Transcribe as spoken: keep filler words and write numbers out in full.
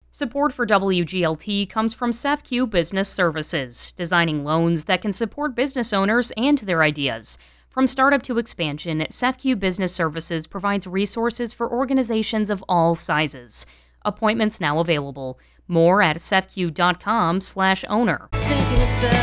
Support for W G L T comes from SEFCU Business Services, designing loans that can support business owners and their ideas. From startup to expansion, SEFCU Business Services provides resources for organizations of all sizes. Appointments now available. More at sefcu dot com slash owner.